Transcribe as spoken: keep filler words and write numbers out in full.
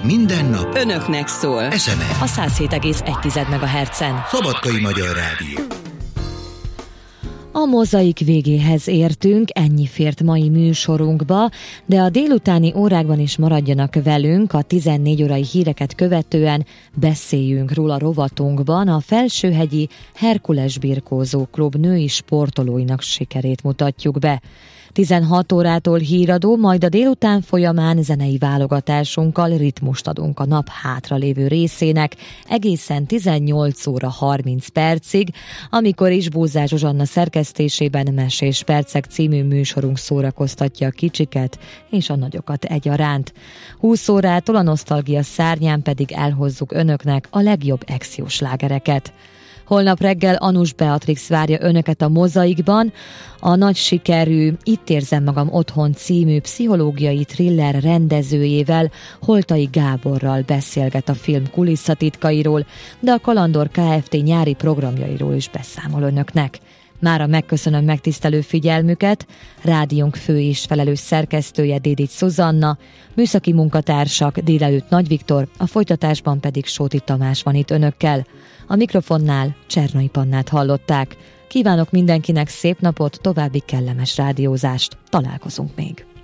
Minden nap önöknek szól. es em es. A száz hét egész egy megahertzen. Szabadkai Magyar Rádió. A mozaik végéhez értünk, ennyi fért mai műsorunkba, de a délutáni órákban is maradjanak velünk, a tizennégy órai híreket követően beszéljünk róla rovatunkban, a Felsőhegyi Herkules Birkózó Klub női sportolóinak sikerét mutatjuk be. tizenhat órától híradó, majd a délután folyamán zenei válogatásunkkal ritmust adunk a nap hátralévő részének, egészen tizennyolc óra harminc percig, amikor is Búzás Zsuzsanna szerkesztésében Mesés Percek című műsorunk szórakoztatja a kicsiket és a nagyokat egyaránt. húsz órától a nosztalgia szárnyán pedig elhozzuk önöknek a legjobb ex-jó slágereket. Holnap reggel Anus Beatrix várja önöket a Mozaikban, a nagy sikerű Itt érzem magam otthon című pszichológiai thriller rendezőjével, Holtai Gáborral beszélget a film kulisszatitkairól, de a Kalandor Kft. Nyári programjairól is beszámol önöknek. Mára megköszönöm megtisztelő figyelmüket, rádiónk fő és felelős szerkesztője Dédics Szuzanna, műszaki munkatársak délelőtt Nagy Viktor, a folytatásban pedig Sóti Tamás van itt önökkel. A mikrofonnál Csernai Pannát hallották. Kívánok mindenkinek szép napot, további kellemes rádiózást. Találkozunk még.